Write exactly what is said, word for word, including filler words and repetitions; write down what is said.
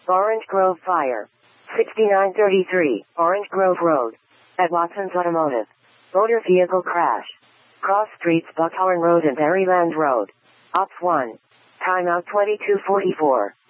Orange Grove Fire. sixty-nine thirty-three, Orange Grove Road. At Watson's Automotive. Motor vehicle crash. Cross streets Buckhorn Road and Berryland Road. Ops one. Timeout twenty-two forty-four.